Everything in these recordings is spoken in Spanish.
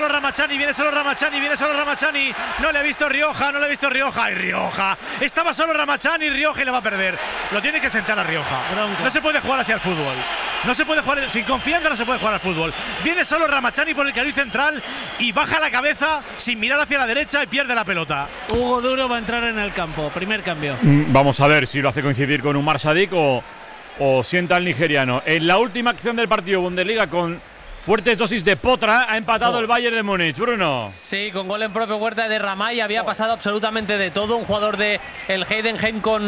Ramachani, viene solo Ramachani, no le ha visto Rioja, y Rioja, estaba solo Ramachani, Rioja y le va a perder, lo tiene que sentar a Rioja, no se puede jugar así al fútbol, no se puede jugar, sin confianza no se puede jugar al fútbol, viene solo Ramachani por el carril central y baja la cabeza sin mirar hacia la derecha y pierde la pelota. Hugo Duro va a entrar en el campo, primer cambio. Vamos a ver si lo hace coincidir con Umar Sadik o sienta al nigeriano. En la última acción del partido Bundesliga con fuertes dosis de potra, ha empatado el Bayern de Múnich. Bruno. Sí, con gol en propio huerta de Ramay. Había pasado absolutamente de todo. Un jugador del Heidenheim con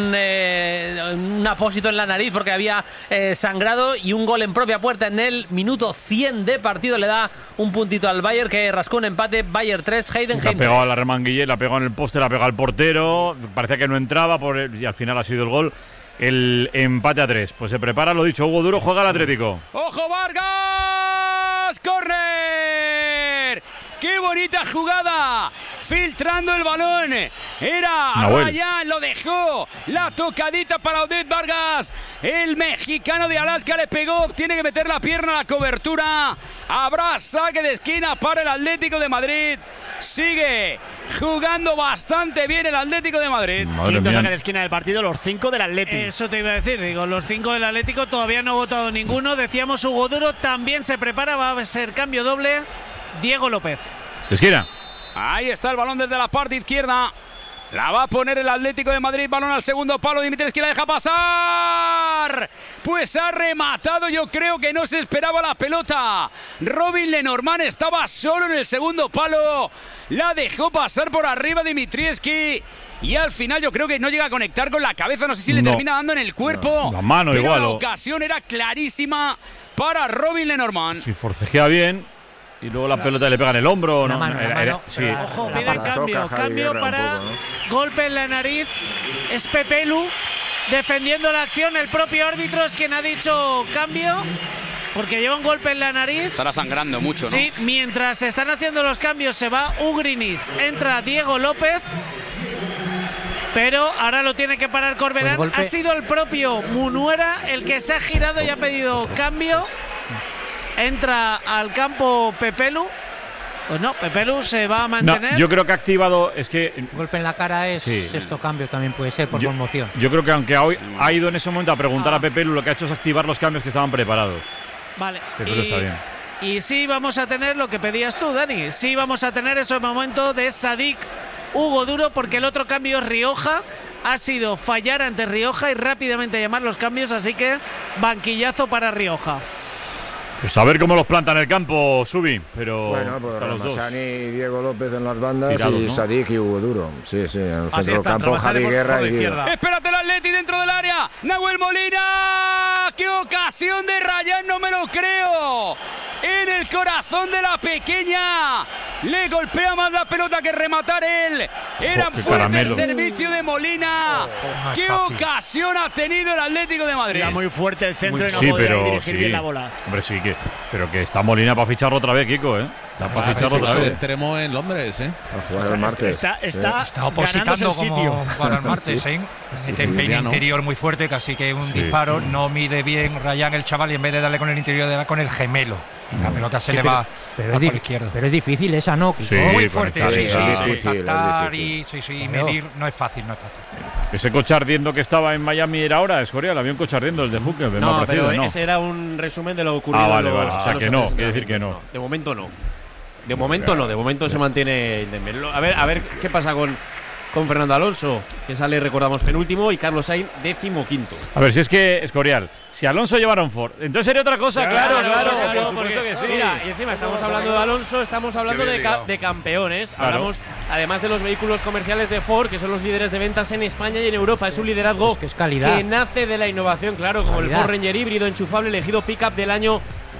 un apósito en la nariz porque había sangrado, y un gol en propia puerta en el minuto 100 de partido le da un puntito al Bayern, que rascó un empate. Bayern 3, Heidenheim 3. La ha pegado a la remanguille, la ha pegado en el poste, la ha pegado al portero. Parecía que no entraba y al final ha sido el gol. El empate a 3. Pues se prepara, lo dicho, Hugo Duro, juega el Atlético. ¡Ojo, Vargas! ¡Córner! ¡Qué bonita jugada! Filtrando el balón. Era Ryan, lo dejó. La tocadita para Oded Vargas. El mexicano de Alaska le pegó. Tiene que meter la pierna a la cobertura. Habrá saque de esquina para el Atlético de Madrid. Sigue jugando bastante bien el Atlético de Madrid. Quinto saque de esquina del partido, los 5 del Atlético. Eso te iba a decir, los 5 del Atlético, todavía no ha votado ninguno. Decíamos Hugo Duro, también se prepara, va a ser cambio doble. Diego López. De esquina. Ahí está el balón desde la parte izquierda. La va a poner el Atlético de Madrid. Balón al segundo palo. Dimitrescu la deja pasar. Pues ha rematado. Yo creo que no se esperaba la pelota. Robin Lenormand estaba solo en el segundo palo. La dejó pasar por arriba Dimitrescu. Y al final yo creo que no llega a conectar con la cabeza. No sé si le termina dando en el cuerpo. La mano pero igual. La ocasión era clarísima para Robin Lenormand. Si forcejea bien y luego la pelota le pega en el hombro. Una mano. Sí. Ojo, pide cambio para golpe en la nariz. Es Pepelu defendiendo la acción. El propio árbitro es quien ha dicho cambio, porque lleva un golpe en la nariz. Estará sangrando mucho, ¿no? Sí, mientras se están haciendo los cambios se va Ugrinic, entra Diego López, pero ahora lo tiene que parar Corberán. Pues ha sido el propio Munuera el que se ha girado y ha pedido cambio. Entra al campo Pepelu. Pues no, Pepelu se va a mantener. No, yo creo que ha activado. Es que. Golpe en la cara es sexto cambio, también puede ser por conmoción. Yo creo que aunque hoy ha ido en ese momento a preguntar a Pepelu, lo que ha hecho es activar los cambios que estaban preparados. Vale. Pepelu está bien. Y sí vamos a tener lo que pedías tú, Dani. Sí vamos a tener ese momento de Sadik Hugo Duro, porque el otro cambio es Rioja. Ha sido fallar ante Rioja y rápidamente llamar los cambios, así que banquillazo para Rioja. Pues a ver cómo los plantan en el campo, Subi. Pero bueno, pues Ramachani y Diego López en las bandas. Tirados, y ¿no? Sadik y Hugo Duro. Sí, en el centro del campo, Javi Guerra y Diego. Espérate el Atleti dentro del área. Nahuel Molina. ¡Qué ocasión de Ryan! No me lo creo. En el corazón de la pequeña. Le golpea más la pelota que rematar él. Era fuerte el servicio de Molina. ¡Qué ocasión ha tenido el Atlético de Madrid! Era muy fuerte el centro y no podía dirigir bien la bola. Hombre, sí, pero que está Molina para ficharlo otra vez, Kiko, ¿eh? Está para ficharlo otra vez. Extremo en Londres, ¿eh? A jugar el martes. Está opositando como para el martes, ¿eh? Mete peine interior muy fuerte, casi que un disparo. No mide bien Ryan el chaval y en vez de darle con el interior, le da con el gemelo. La pelota se le va por la izquierda. Pero es difícil esa, ¿no? Sí, muy fuerte. Saltar y medir no es fácil, Ese coche ardiendo que estaba en Miami era ahora, Escorial. Había un coche ardiendo, el de Hooker. No, pero ese era un resumen de lo ocurrido. Vale. O sea que no, quiere decir que no. De momento no. De momento se mantiene. A ver qué pasa con Fernando Alonso, que sale, recordamos, penúltimo, y Carlos Sainz, 15º. A ver, si es que, Escorial, si Alonso llevara un Ford, entonces sería otra cosa, claro, por supuesto que sí. Mira, y encima estamos hablando de Alonso, estamos hablando de campeones. Claro. Hablamos, además de los vehículos comerciales de Ford, que son los líderes de ventas en España y en Europa. Es un liderazgo que es calidad, que nace de la innovación, claro, como calidad. El Ford Ranger híbrido enchufable elegido pickup del año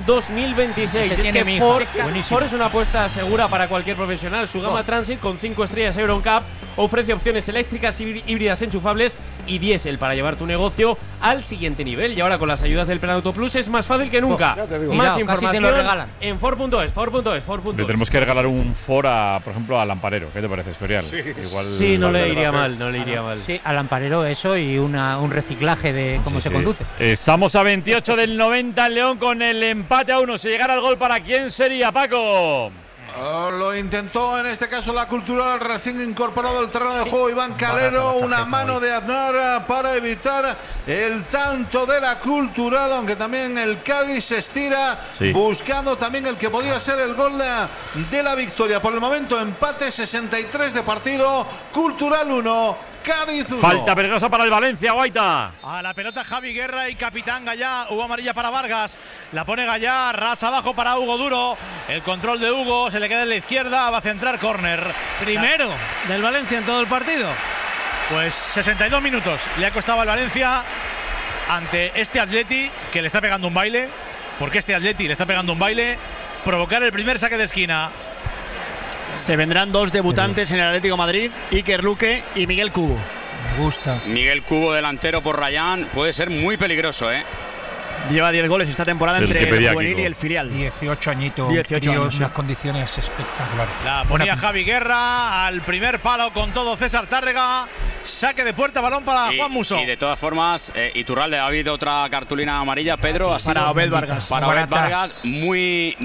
2026. Es que Ford es una apuesta segura para cualquier profesional. Su gama Transit con 5 estrellas EuroNCAP ofrece opciones eléctricas, híbridas enchufables y diésel para llevar tu negocio al siguiente nivel. Y ahora con las ayudas del Plan Auto Plus es más fácil que nunca. Más información en Ford.es. Le tenemos que regalar un Ford, por ejemplo, al Lamparero. ¿Qué te parece, Escorial? Sí, no le iría mal. Sí, al Lamparero eso y un reciclaje de cómo se conduce. Estamos a 28 del 90 en León con el empate a 1. Si llegara el gol, ¿para quién sería, Paco? Lo intentó en este caso la Cultural, recién incorporado al terreno de juego Iván Calero. Una mano de Aznar para evitar el tanto de la Cultural, aunque también el Cádiz se estira buscando también el que podía ser el gol de la victoria. Por el momento empate, 63 de partido, Cultural 1. Cádiz 1. Falta peligrosa para el Valencia, Guaita. A la pelota Javi Guerra y capitán Gallá. Hugo amarilla para Vargas. La pone Gallá, rasa abajo para Hugo Duro. El control de Hugo, se le queda en la izquierda, va a centrar córner. Primero del Valencia en todo el partido. Pues 62 minutos le ha costado al Valencia ante este Atleti que le está pegando un baile. Porque este Atleti le está pegando un baile. Provocar el primer saque de esquina. Se vendrán dos debutantes en el Atlético Madrid, Iker Luque y Miguel Cubo. Me gusta. Miguel Cubo, delantero por Rayán, puede ser muy peligroso, ¿eh? Lleva 10 goles esta temporada entre el juvenil y el filial. 18 añitos. 18 años, unas condiciones espectaculares. La ponía Javi Guerra al primer palo con todo César Tárrega. Saque de puerta, balón para Juan Musso. Y de todas formas, Iturralde ha habido otra cartulina amarilla, Pedro. Para Obed Vargas. Para Obed Vargas, muy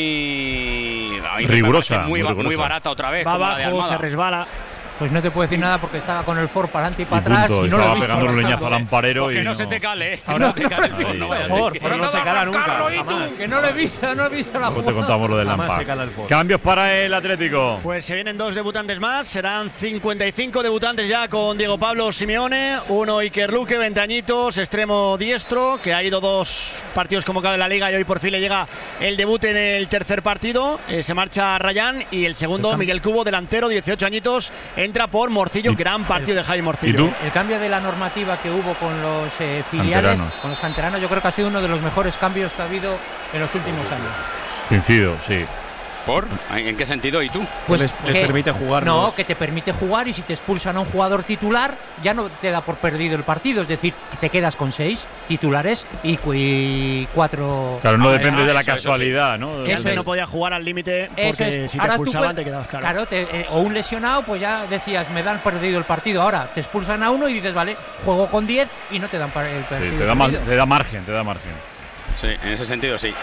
rigurosa. Muy barata otra vez. Va abajo, se resbala. Pues no te puedo decir nada porque estaba con el For para adelante y para atrás. Y no estaba pegando un leñazo al amparero. Que y no se te cale, Ahora no te cale el For. No se cala nunca. Que no lo he visto la jugada. Te contamos lo del Lampard. Cambios para el Atlético. Pues se vienen dos debutantes más. Serán 55 debutantes ya con Diego Pablo Simeone. Uno Iker Luque, 20 añitos, extremo diestro, que ha ido 2 partidos convocados en la Liga y hoy por fin le llega el debut en el tercer partido. Se marcha Rayán y el segundo Miguel Cubo, delantero, 18 añitos. Entra por Morcillo, gran partido de Javi Morcillo. El cambio de la normativa que hubo con los filiales, con los canteranos, yo creo que ha sido uno de los mejores cambios que ha habido en los últimos años. Coincido, sí. ¿Por? ¿En qué sentido? ¿Y tú? Pues les permite jugar. No, que te permite jugar y si te expulsan a un jugador titular, ya no te da por perdido el partido. Es decir, que te quedas con 6 titulares y 4. Claro, no depende de la casualidad, ¿no? Que antes no podía jugar al límite porque si te expulsaban te quedabas claro. O un lesionado, pues ya decías, me dan perdido el partido. Ahora te expulsan a uno y dices, vale, juego con 10 y no te dan el partido. Sí, te da margen. Sí, en ese sentido sí.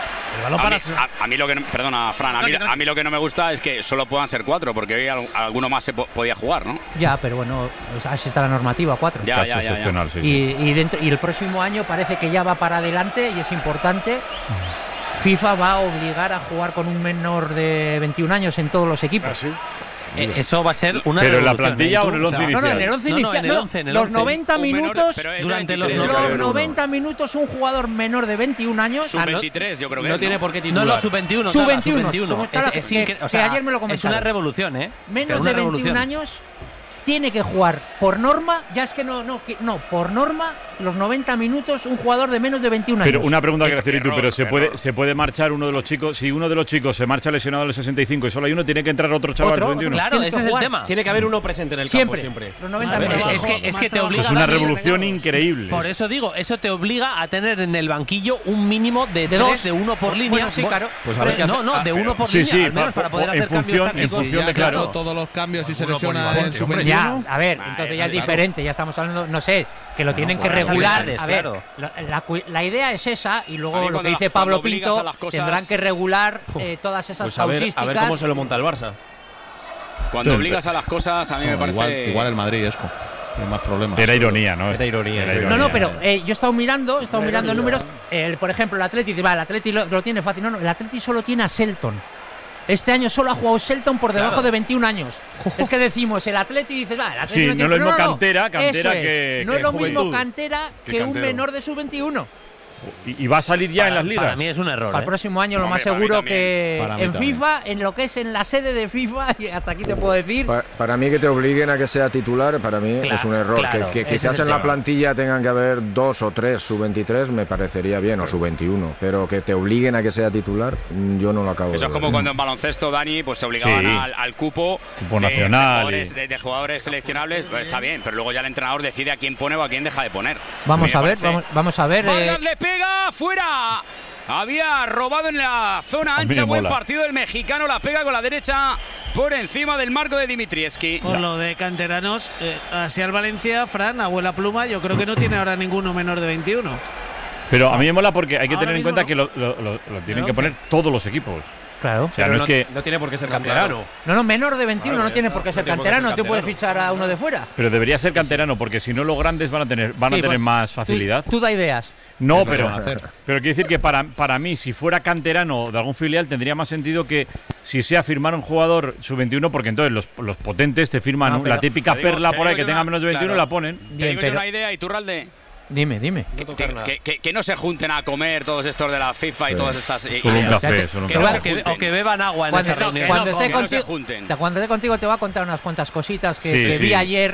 A mí lo que perdona, Fran, a mí lo que no me gusta es que solo puedan ser 4, porque hoy alguno más se podía jugar, ¿no? Ya, pero bueno, pues así está la normativa, 4. Ya. Sí. Y el próximo año parece que ya va para adelante y es importante. FIFA va a obligar a jugar con un menor de 21 años en todos los equipos. ¿Ah, sí? Eso va a ser una ¿Pero en la plantilla o en el 11 inicial? No, en el 11 inicial. Los 90 minutos. Durante los 90 minutos, un jugador menor de 21 años. Sub-23, yo creo que no tiene por qué titular. No, sub-21. Sub-21. Que ayer me lo comentaron. Es una revolución, ¿eh? Menos de 21 años. Tiene que jugar por norma, ya es que por norma, los 90 minutos, un jugador de menos de 21 años. Pero una pregunta que hacer tú, pero ¿se puede marchar uno de los chicos? Si uno de los chicos se marcha lesionado al 65 y solo hay uno, tiene que entrar otro chaval al 21. Claro, ese es el tema. Tiene que haber uno presente en el campo siempre. Los 90 minutos. Es que te obliga. Es una revolución increíble. Por eso digo, eso te obliga a tener en el banquillo un mínimo de 2, de 1 por línea. Sí, claro. Pues de 1 por línea, al menos para poder hacer cambios tácticos. En función de, claro, todos los cambios y se lesiona en su ya, a ver, entonces ya es diferente, ya estamos hablando, no sé, que lo tienen que regular. A ver, la idea es esa y luego lo que dice Pablo Pinto, tendrán que regular todas esas causísticas. A ver cómo se lo monta el Barça. Cuando obligas a las cosas, a mí me parece… Igual el Madrid, Esco. Tiene más problemas. Era ironía, ¿no? Era ironía. No, pero yo he estado mirando números. Por ejemplo, el Atleti, el Atleti lo tiene fácil. No, el Atleti solo tiene a Shelton. Este año solo ha jugado Shelton por debajo de 21 años. Es que decimos, el Atleti dices, el Atleti no es lo mismo cantera que no es lo mismo juventud. Cantera que un menor de sub-21. Y va a salir ya en las ligas. Para mí es un error. Para el próximo año lo más seguro que en FIFA, en lo que es en la sede de FIFA, y hasta aquí te puedo decir. Para mí que te obliguen a que sea titular, para mí es un error. Que quizás en la plantilla tengan que haber 2 o 3 sub-23 me parecería bien, o sub-21, pero que te obliguen a que sea titular, yo no lo acabo de ver. Eso es como cuando en baloncesto, Dani, pues te obligaban al cupo nacional de jugadores seleccionables, pues está bien, pero luego ya el entrenador decide a quién pone o a quién deja de poner. Vamos a ver. Vargas le pega fuera. Había robado en la zona ancha. Buen partido del mexicano. La pega con la derecha por encima del marco de Dimitrievski. Por lo de canteranos, hacia el Valencia, Fran, abuela pluma, yo creo que no tiene ahora ninguno menor de 21. Pero a mí me mola porque hay que tener en cuenta que lo tienen que poner todos los equipos. Claro. O sea, no tiene por qué ser canterano. No, menor de 21 no tiene por qué ser canterano. Tú puedes fichar a uno de fuera. Pero debería ser canterano, porque si no, los grandes van a tener más facilidad. Tú da ideas. No, pero quiero decir que para mí, si fuera canterano de algún filial, tendría más sentido que si sea firmar un jugador sub-21, porque entonces los potentes te firman la típica perla por ahí que tenga menos de 21 y la ponen. Te digo yo una idea, Iturralde. Dime. Que no se junten a comer todos estos de la FIFA y todas estas. Solo un café. O que beban agua en esta reunión. Cuando esté contigo te voy a contar unas cuantas cositas que vi ayer.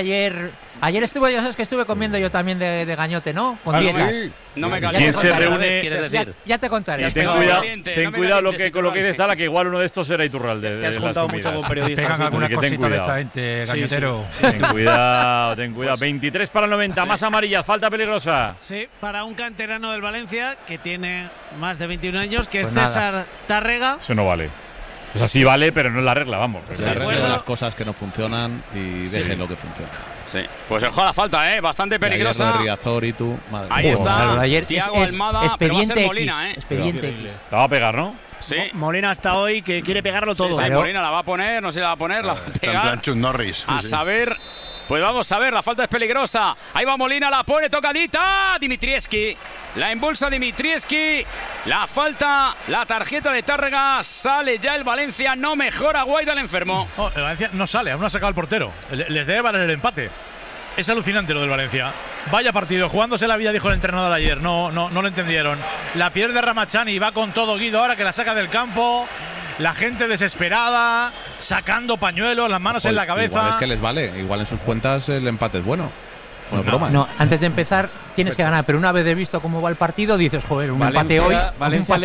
Ayer estuve comiendo yo también de gañote, ¿no? Con dietas. No me ¿Quién se reúne? Ya te contaré. Ten cuidado con lo que dices, Tala, que igual uno de estos era Iturralde. Te has juntado mucho con periodistas. Tengan alguna cosita de esta gente, gañotero. Ten cuidado. 23 para el 90, más amarillas, falta peligrosa. Sí, para un canterano del Valencia que tiene más de 21 años, que es César Tárrega. Eso no vale. O sea, sí vale, pero no es la regla, vamos. Se arreglan las cosas que no funcionan y dejen lo que funciona. Sí, pues el juego a la falta, bastante peligrosa. Riazor y tú, madre. Ahí está, Thiago Almada, pero va a ser Molina, Expediente. La va a pegar, ¿no? Sí. Molina hasta hoy que quiere pegarlo todo. Sí, Molina la va a poner, no se la va a poner, la va a pegar. Está en plan Chuck Norris. A saber. Pues vamos a ver, la falta es peligrosa. Ahí va Molina, la pone tocadita. Dimitrievski. La embolsa Dimitrievski. La falta, la tarjeta de Tárrega. Sale ya el Valencia. No mejora Guaita el enfermo. El Valencia no sale, aún no ha sacado el portero. Les debe valer el empate. Es alucinante lo del Valencia. Vaya partido, jugándose la vida, dijo el entrenador ayer. No lo entendieron. La pierde Ramachani, va con todo Guido ahora que la saca del campo. La gente desesperada, sacando pañuelos, las manos en la cabeza. Igual es que les vale, igual en sus cuentas el empate es bueno. No, antes de empezar tienes que ganar, pero una vez de visto cómo va el partido dices, joder, un empate hoy. Valencia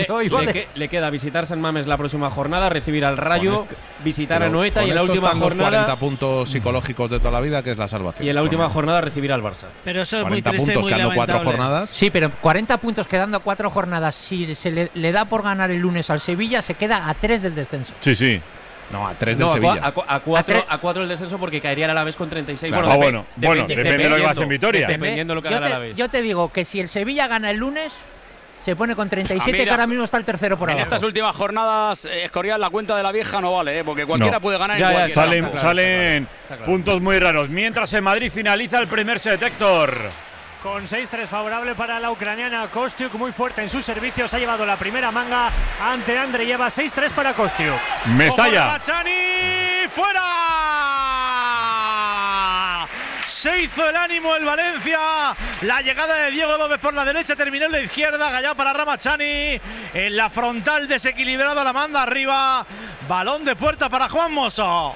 le queda visitar San Mamés la próxima jornada, recibir al Rayo, visitar a Noeta y en la última jornada 40 puntos psicológicos de toda la vida, que es la salvación. Y en la última jornada recibir al Barça. Pero eso es muy triste, puntos muy quedando lamentable. 4 jornadas. Sí, pero 40 puntos quedando 4 jornadas, si se le da por ganar el lunes al Sevilla, se queda a 3 del descenso. Sí. No, a 3 del Sevilla. A 4 el descenso porque caería el Alavés con 36. Claro. Bueno, depende de lo que vas en Vitoria. Dependiendo de lo que haga el Alavés. Yo te digo que si el Sevilla gana el lunes, se pone con 37, que ahora mismo está el tercero por abajo. En estas últimas jornadas, Escorial, la cuenta de la vieja no vale, porque cualquiera puede ganar. Salen puntos muy raros. Mientras en Madrid finaliza el primer set, Héctor. Con 6-3 favorable para la ucraniana. Kostyuk muy fuerte en sus servicios. Ha llevado la primera manga ante Andreyeva. 6-3 para Kostyuk. Mestalla. Ramachani, fuera. Se hizo el ánimo el Valencia. La llegada de Diego López por la derecha terminó en la izquierda. Gallá para Ramachani. En la frontal desequilibrado, la manda arriba. Balón de puerta para Juan Mosso.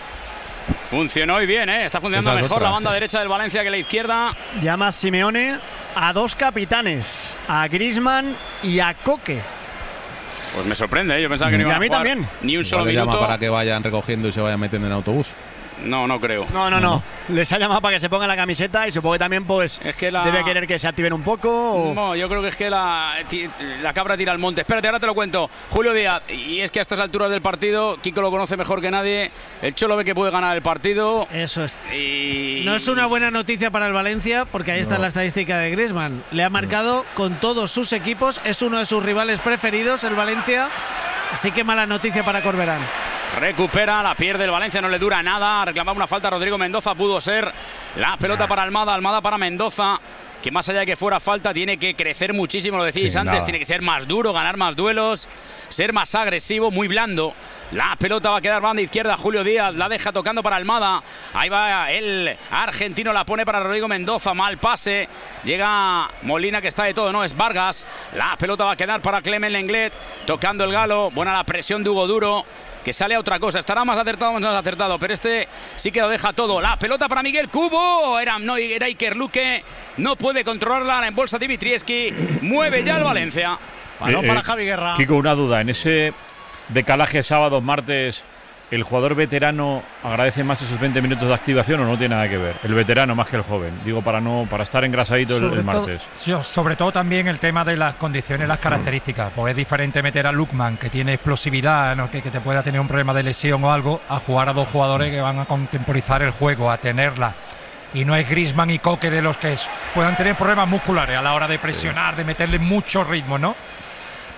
Funcionó y bien, está funcionando mejor la banda derecha del Valencia que la izquierda. Llama Simeone a 2 capitanes, a Griezmann y a Coque. Pues me sorprende, yo pensaba que no iban a jugar también. Ni un solo minuto. minuto. Para que vayan recogiendo y se vayan metiendo en autobús. No creo. No. Les ha llamado para que se pongan la camiseta y supongo que también pues es que debe querer que se activen un poco. ¿O? No, yo creo que es que la cabra tira al monte. Espérate, ahora te lo cuento. Julio Díaz, y es que a estas alturas del partido, Kiko lo conoce mejor que nadie, el Cholo ve que puede ganar el partido. Eso es. No es una buena noticia para el Valencia, porque ahí está la estadística de Griezmann. Le ha marcado con todos sus equipos, es uno de sus rivales preferidos, el Valencia. Así que mala noticia para Corberán. Recupera, la pierde el Valencia, no le dura nada. Reclamaba una falta Rodrigo Mendoza, pudo ser. La pelota para Almada para Mendoza, que más allá de que fuera falta, tiene que crecer muchísimo, lo decíais antes. Tiene que ser más duro, ganar más duelos, ser más agresivo, muy blando. La pelota va a quedar banda izquierda, Julio Díaz la deja tocando para Almada. Ahí va el argentino, la pone para Rodrigo Mendoza, mal pase. Llega Molina, que está de todo, no, es Vargas. La pelota va a quedar para Clement Lenglet, tocando el Galo. Buena la presión de Hugo Duro, que sale a otra cosa. Estará más acertado o menos acertado, pero este sí que lo deja todo. La pelota para Miguel Cubo. Era Iker Luque. No puede controlarla. La embolsa Dimitrievski. Mueve ya el Valencia. Balón para Javi Guerra. Kiko, una duda. En ese decalaje sábados, martes, ¿el jugador veterano agradece más esos 20 minutos de activación o no tiene nada que ver? El veterano más que el joven. Digo, para estar engrasadito el martes. Sobre todo también el tema de las condiciones, las características. Pues es diferente meter a Lukman, que tiene explosividad, ¿no? que te pueda tener un problema de lesión o algo, a jugar a 2 jugadores que van a contemporizar el juego, a tenerla. Y no es Griezmann y Coque de los que puedan tener problemas musculares a la hora de presionar, de meterle mucho ritmo, ¿no?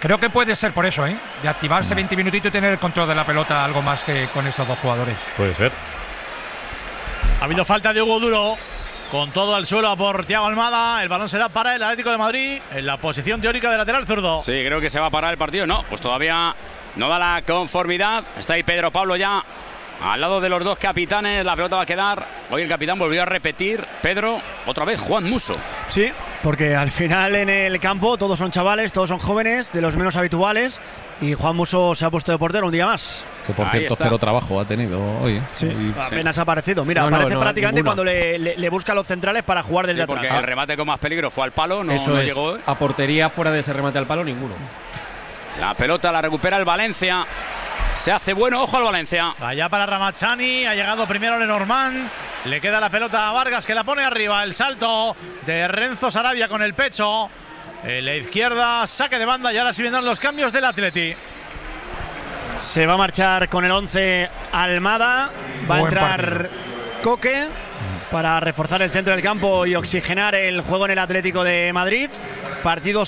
Creo que puede ser por eso, de activarse 20 minutitos y tener el control de la pelota algo más que con estos dos jugadores. Puede ser. Ha habido falta de Hugo Duro. Con todo al suelo por Thiago Almada. El balón será para el Atlético de Madrid en la posición teórica de lateral zurdo. Sí, creo que se va a parar el partido. No, pues todavía no da la conformidad. Está ahí Pedro Pablo ya al lado de los dos capitanes. La pelota va a quedar. Hoy el capitán volvió a repetir. Pedro, otra vez Juan Musso. Sí, porque al final en el campo todos son chavales, todos son jóvenes, de los menos habituales. Y Juan Musso se ha puesto de portero un día más. Que por cierto, cero trabajo ha tenido hoy. Sí, apenas ha aparecido. Mira, aparece prácticamente ninguna. Cuando le busca a los centrales para jugar desde atrás. Porque el remate con más peligro fue al palo, no llegó. A portería fuera de ese remate al palo, ninguno. La pelota la recupera el Valencia. Se hace bueno, ojo al Valencia. Allá para Ramachani, ha llegado primero Lenormand. Le queda la pelota a Vargas que la pone arriba. El salto de Renzo Sarabia con el pecho. En la izquierda, saque de banda y ahora sí vendrán los cambios del Atleti. Se va a marchar con el 11 Almada. Va a entrar Coque para reforzar el centro del campo y oxigenar el juego en el Atlético de Madrid. Partido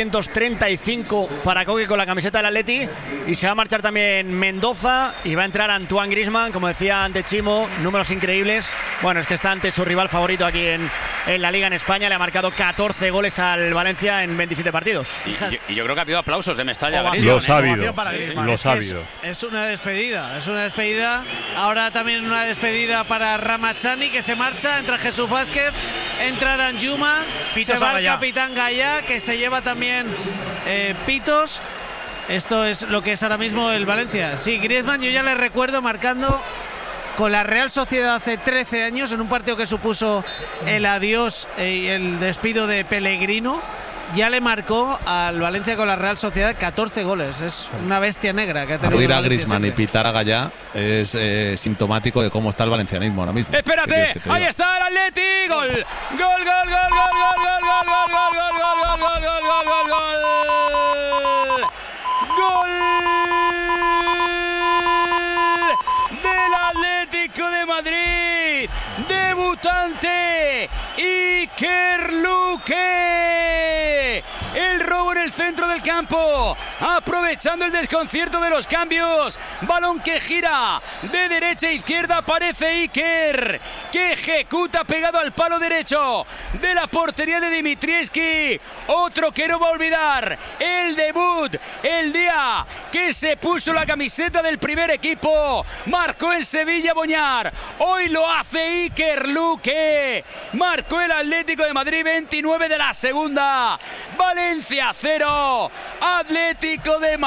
735 para Coque con la camiseta del Atleti. Y se va a marchar también Mendoza. Y va a entrar Antoine Griezmann, como decía antes Chimo. Números increíbles. Bueno, es que está ante su rival favorito aquí en la Liga en España. Le ha marcado 14 goles al Valencia en 27 partidos. Y yo creo que ha habido aplausos de Mestalla. Los ha habido. Los ha habido. Es una despedida. Es una despedida. Ahora también una despedida para Ramachani, que se marcha. Entra Jesús Vázquez. Entra Danjuma. Se va el capitán Gallá, que se lleva también pitos. Esto es lo que es ahora mismo el Valencia. Sí, Griezmann, yo ya le recuerdo marcando con la Real Sociedad hace 13 años en un partido que supuso el adiós y el despido de Pellegrino. Ya le marcó al Valencia con la Real Sociedad 14 goles. Es una bestia negra que ha tenido. Ir a Griezmann y pitar a Gallá es sintomático de cómo está el valencianismo ahora mismo. Espérate, ahí está el Atleti. Gol. Gol, gol, gol, gol, gol, gol, gol, gol, gol, gol, gol, gol, gol, gol, gol, gol. Gol del Atlético de Madrid. Debutante Iker Luque. El robo en el centro del campo, aprovechando el desconcierto de los cambios. Balón que gira de derecha a izquierda. Aparece Iker, que ejecuta pegado al palo derecho de la portería de Dimitrievski. Otro que no va a olvidar el debut, el día que se puso la camiseta del primer equipo. Marcó en Sevilla Boñar. Hoy lo hace Iker Luque. Marcó el Atlético de Madrid, 29 de la segunda. Valencia 0, Atlético de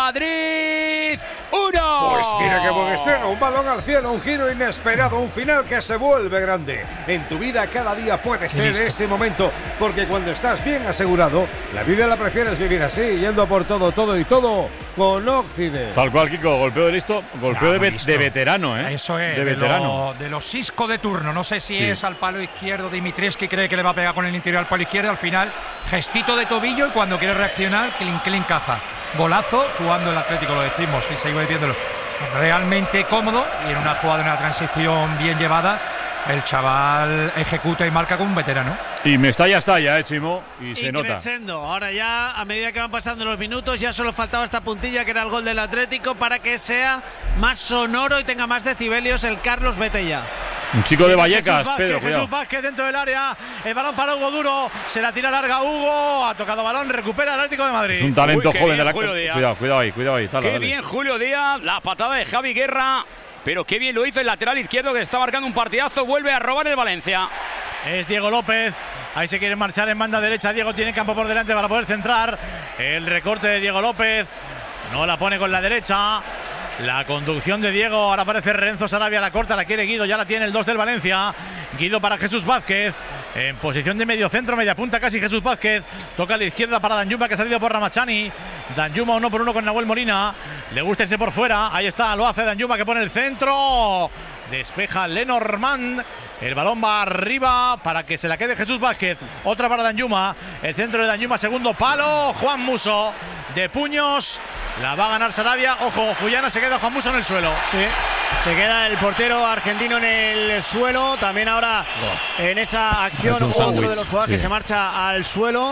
Madrid 1. Pues mira qué buen estreno, un balón al cielo, un giro inesperado, un final que se vuelve grande. En tu vida cada día puede ser ese momento, porque cuando estás bien asegurado, la vida la prefieres vivir así, yendo por todo y todo con Occident. Tal cual, Kiko, golpeo de listo, golpeo de veterano, Eso es, de veterano. De los Isco de turno, no sé si es al palo izquierdo. Dimitrievski cree que le va a pegar con el interior al palo izquierdo, al final gestito de tobillo y cuando quiere reaccionar, clink caja. Golazo, jugando el Atlético, lo decimos y seguimos diciéndolo. Realmente cómodo y en una jugada, en una transición bien llevada, el chaval ejecuta y marca como un veterano. Y Mestalla está ya, Chimo, y se nota. Ahora ya, a medida que van pasando los minutos, ya solo faltaba esta puntilla que era el gol del Atlético para que sea más sonoro y tenga más decibelios el Carlos Betella. Un chico de Vallecas, Pedro, Jesús Vázquez dentro del área. El balón para Hugo Duro. Se la tira larga Hugo. Ha tocado balón. Recupera el Atlético de Madrid. Es un talento joven de la Cuidado ahí. Qué bien Julio Díaz. La patada de Javi Guerra. Pero qué bien lo hizo el lateral izquierdo, que está marcando un partidazo. Vuelve a robar el Valencia. Es Diego López. Ahí se quiere marchar en banda derecha. Diego tiene campo por delante para poder centrar. El recorte de Diego López. No la pone con la derecha. La conducción de Diego, ahora aparece Renzo Sarabia, la corta, la quiere Guido, ya la tiene el 2 del Valencia. Guido para Jesús Vázquez, en posición de medio centro, media punta casi Jesús Vázquez. Toca a la izquierda para Danjuma, que ha salido por Ramachani. Danjuma 1 por 1 con Nahuel Molina. Le gusta ese por fuera, ahí está, lo hace Danjuma, que pone el centro. Despeja Lenormand. El balón va arriba para que se la quede Jesús Vázquez. Otra para Danjuma. El centro de Danjuma, segundo palo. Juan Musso de puños. La va a ganar Sarabia. Ojo, Fullana, se queda Juan Musso en el suelo. Sí, se queda el portero argentino en el suelo. También ahora en esa acción otro de los jugadores que se marcha al suelo.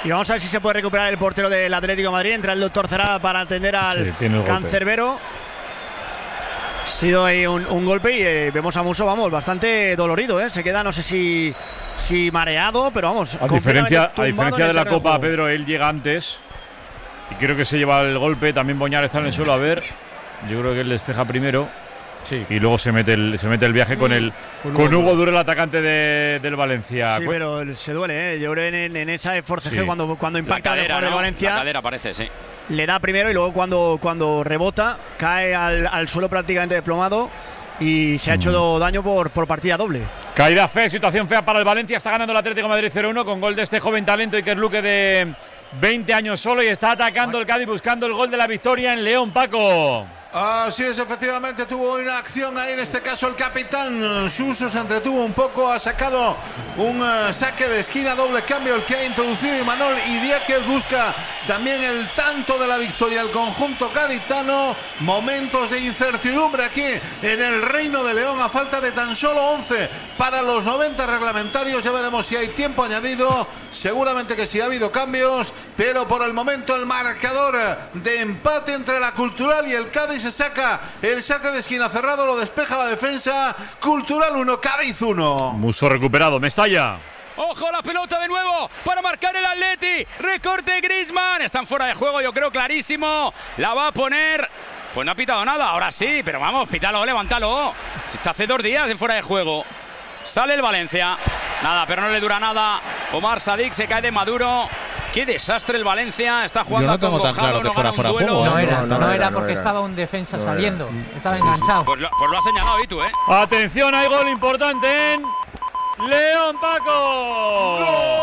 Y vamos a ver si se puede recuperar el portero del Atlético de Madrid. Entra el doctor Cerá para atender al cancerbero. Ha sido ahí un golpe y vemos a Musso, vamos, bastante dolorido, ¿eh? Se queda, no sé si mareado, pero vamos. A diferencia de la Copa, Pedro, él llega antes y creo que se lleva el golpe. También Boñar está en el suelo, a ver. Yo creo que él despeja primero. Sí. Y luego se mete el viaje con Hugo Duro, el atacante del Valencia. Sí, pero se duele, ¿eh? Yo creo en esa forcejeo cuando impacta el jugador de Valencia. La cadera parece, sí. Le da primero y luego cuando rebota cae al suelo prácticamente desplomado y se ha hecho daño por partida doble. Caída situación fea para el Valencia. Está ganando el Atlético de Madrid 0-1 con gol de este joven talento Iker Luque de 20 años solo y está atacando el Cádiz buscando el gol de la victoria en León, Paco. Así es, efectivamente tuvo una acción ahí, en este caso el capitán Suso se entretuvo un poco, ha sacado un saque de esquina, doble cambio el que ha introducido Imanol y Diáquez busca también el tanto de la victoria, el conjunto gaditano. Momentos de incertidumbre aquí en el Reino de León a falta de tan solo 11 para los 90 reglamentarios, ya veremos si hay tiempo añadido, seguramente que sí ha habido cambios, pero por el momento el marcador de empate entre la Cultural y el Cádiz. Se saca el saque de esquina cerrado, lo despeja la defensa. Cultural 1, Cádiz 1. Musso recuperado, Mestalla. Ojo la pelota de nuevo para marcar el Atleti. Recorte Griezmann. Están fuera de juego, yo creo clarísimo. La va a poner. Pues no ha pitado nada, ahora sí, pero vamos, pítalo, levántalo. Está hace 2 días de fuera de juego. Sale el Valencia. Nada, pero no le dura nada. Omar Sadik se cae de Maduro. Qué desastre el Valencia, está jugando. Yo no tengo tan claro que fuera fuera de juego. No era porque estaba un defensa saliendo, estaba enganchado. Pues lo ha señalado y tú, ¿eh? Atención, hay gol importante en León, Paco.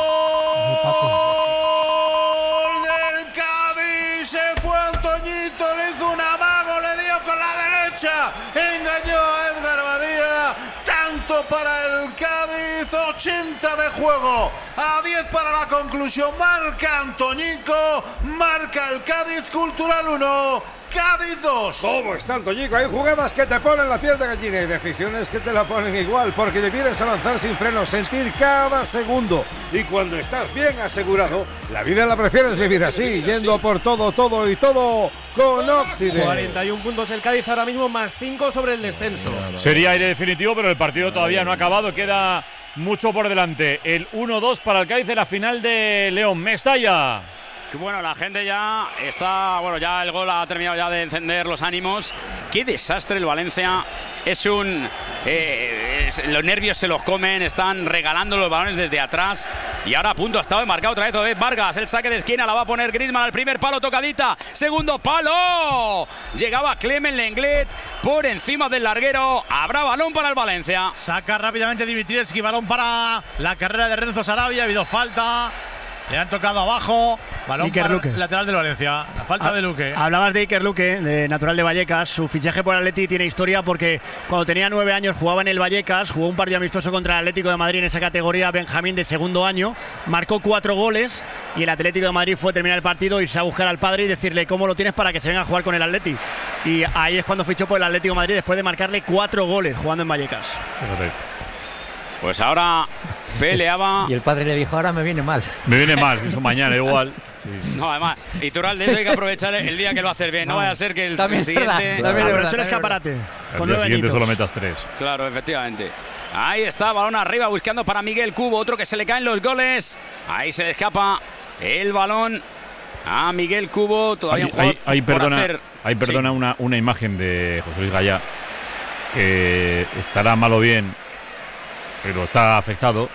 ¡Gol del Cádiz! Se fue Antoñito, le hizo un amago, le dio con la derecha, engañó a Edgar Badía. Tanto para el Cádiz, 80 de juego, a 10 para la conclusión. Marca Antoñico, marca el Cádiz. Cultural 1, Cádiz 2. ¿Cómo está Antoñico? Hay jugadas que te ponen la piel de gallina y decisiones que te la ponen igual, porque debieras avanzar sin frenos, sentir cada segundo. Y cuando estás bien asegurado, la vida la prefieres vivir así, yendo por todo con Occident. 41 puntos el Cádiz ahora mismo, más 5 sobre el descenso. Sería aire definitivo, pero el partido todavía no ha acabado, queda mucho por delante. El 1-2 para el Cádiz de la final de León. Mestalla. Bueno, la gente ya está, ya el gol ha terminado ya de encender los ánimos. Qué desastre el Valencia. Los nervios se los comen, están regalando los balones desde atrás. Y ahora a punto ha estado de marcar otra vez Vargas. El saque de esquina la va a poner Griezmann al primer palo, tocadita. Segundo palo. Llegaba Clement Lenglet por encima del larguero. Habrá balón para el Valencia. Saca rápidamente Dimitrievski, balón para la carrera de Renzo Sarabia. Ha habido falta. Le han tocado abajo. Balón para el lateral del Valencia. La falta de Luque. Hablabas de Iker Luque, de natural de Vallecas. Su fichaje por Atleti tiene historia porque cuando tenía 9 años jugaba en el Vallecas. Jugó un partido amistoso contra el Atlético de Madrid en esa categoría Benjamín de segundo año. Marcó 4 goles y el Atlético de Madrid fue a terminar el partido, irse a buscar al padre y decirle cómo lo tienes para que se venga a jugar con el Atleti. Y ahí es cuando fichó por el Atlético de Madrid después de marcarle 4 goles jugando en Vallecas. Pues ahora peleaba. Y el padre le dijo, ahora me viene mal. Me viene mal, eso mañana igual. Sí. No, además, Iturralde, eso hay que aprovechar el día que lo va a hacer bien. No vaya a ser que el siguiente. Aprovecha el escaparate. El día siguiente solo metas 3. Claro, efectivamente. Ahí está, balón arriba buscando para Miguel Cubo. Otro que se le caen los goles. Ahí se le escapa el balón a Miguel Cubo. Todavía hay perdona una imagen de José Luis Gallá que estará mal o bien, pero está afectado.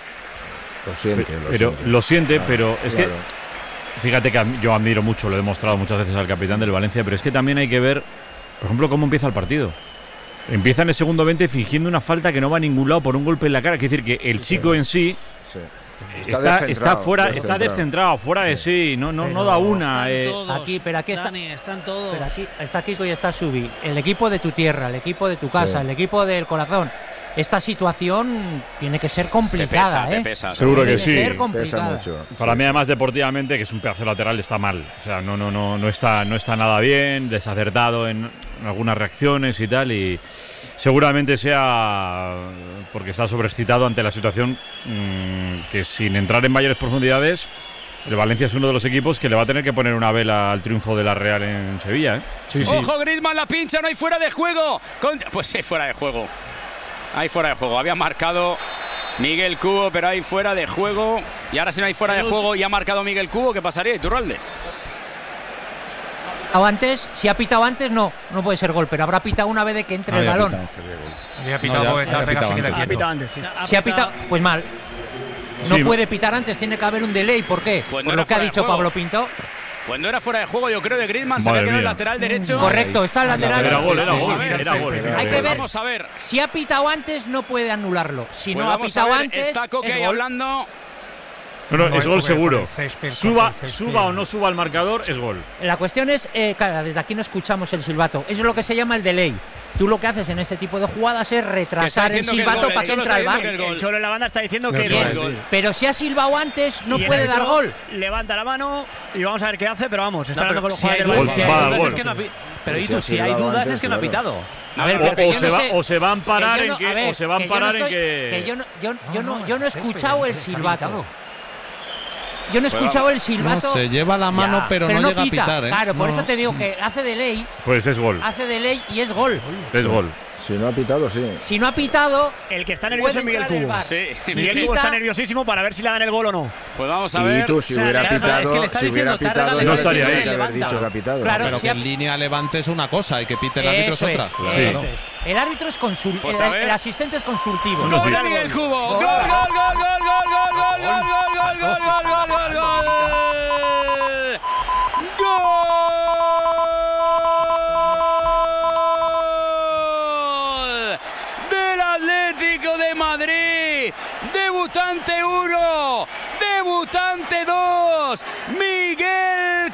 Lo siente, pero es que fíjate que yo admiro mucho, lo he demostrado muchas veces al capitán del Valencia, pero es que también hay que ver, por ejemplo, cómo empieza el partido. Empieza en el segundo 20 fingiendo una falta que no va a ningún lado por un golpe en la cara. Es decir, que el chico en sí está fuera, está descentrado, fuera de sí, no da una. Aquí está, Dani, están todos. Pero aquí está Kiko y está Subi. El equipo de tu tierra, el equipo de tu casa, el equipo del corazón. Esta situación tiene que ser complicada, te pesa. Seguro que sí. Pesa mucho. Para mí, además, deportivamente, que es un pedazo lateral, está mal. O sea, no está nada bien, desacertado en algunas reacciones y tal. Y seguramente sea porque está sobreexcitado ante la situación, que sin entrar en mayores profundidades El Valencia es uno de los equipos que le va a tener que poner una vela al triunfo de la Real en Sevilla, ¿eh? Sí. Ojo, Griezmann la pincha, no hay fuera de juego. Pues sí, fuera de juego. Hay fuera de juego. Había marcado Miguel Cubo, pero hay fuera de juego. Y ahora si no hay fuera de juego y ha marcado Miguel Cubo, ¿qué pasaría, Iturralde? Antes, si ha pitado antes, no puede ser gol, pero habrá pitado una vez de que entre el balón. Había pitado antes. Si ha pitado, pues mal. No puede pitar antes, tiene que haber un delay. ¿Por qué? Pues por lo que ha dicho Pablo Pinto. Pues no era fuera de juego, yo creo, de Griezmann. Se había quedado el lateral derecho. Correcto, está el lateral. Era gol. Hay que ver. Vamos a ver. Si ha pitado antes, no puede anularlo. Si pues no ha pitado antes. Está Coque ahí hablando. No, es gol seguro. Suba o no suba al marcador, es gol. La cuestión es, claro, desde aquí no escuchamos el silbato. Eso es lo que se llama el delay. Tú lo que haces en este tipo de jugadas es retrasar el silbato para que entre al bar. El Cholo en la banda está diciendo que es gol. Pero si ha silbado antes, no puede dar gol. Levanta la mano y vamos a ver qué hace, pero vamos, está hablando con los jugadores del Valencia. Pero si hay dudas es que no ha pitado. A ver, o se va a amparar en que. Yo no he escuchado el silbato. Yo no he escuchado el silbato. No, se lleva la mano, pero no llega pita. a pitar, ¿eh? Claro, por eso te digo que hace delay. Pues es gol. Hace delay y es gol. Es gol. Si no ha pitado, sí. Si no ha pitado, el que está nervioso es Miguel Cubo. Sí. Miguel Cubo está nerviosísimo para ver si le dan el gol o no. Pues vamos a ver. Y tú, si hubiera pitado, no estaría ahí. Haber dicho que ha pitado. Claro, pero que en línea Levante es una cosa y que pite el árbitro es otra. Claro. El árbitro es consultivo. El asistente es consultivo. Gol de Miguel Cubo. Gol. Del Atlético de Madrid. Debutante 1, debutante 2, Miguel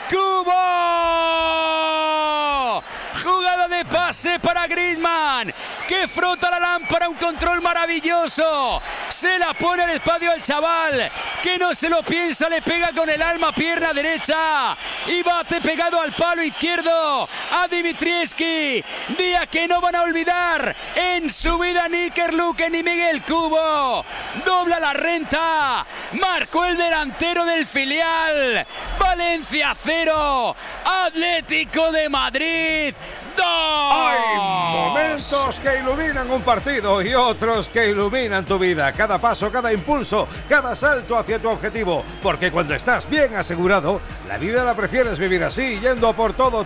Cubo. Jugada de pase para Griezmann, que frota la lámpara, un control maravilloso. Se la pone al espacio al chaval, que no se lo piensa, le pega con el alma, pierna derecha, y bate pegado al palo izquierdo a Dimitrievski. Día que no van a olvidar en su vida ni Iker Luque ni Miguel Cubo. Dobla la renta, marcó el delantero del filial. Valencia 0, Atlético de Madrid 2. Hay momentos que iluminan un partido y otros que iluminan tu vida. Cada paso, cada impulso, cada salto hacia tu objetivo. Porque cuando estás bien asegurado, la vida la prefieres vivir así, yendo por todo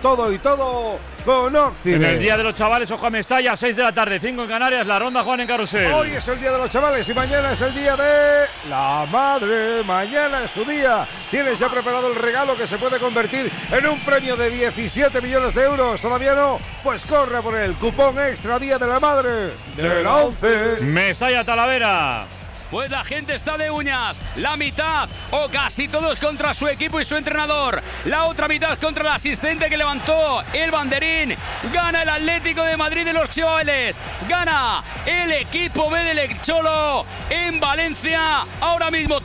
con Occident. En el Día de los Chavales, ojo a Mestalla, 6 de la tarde, 5 en Canarias, la ronda Juan en Carrusel. Hoy es el Día de los Chavales y mañana es el Día de la Madre. Mañana es su día. Tienes ya preparado el regalo que se puede convertir en un premio de 17 millones de euros. ¿Todavía no? Pues corre por el cupón extra Día de la Madre de la 11. Mestalla, Talavera. Pues la gente está de uñas, la mitad o casi todos contra su equipo y su entrenador, la otra mitad contra el asistente que levantó el banderín. Gana el Atlético de Madrid de los chavales, gana el equipo B del Cholo en Valencia, ahora mismo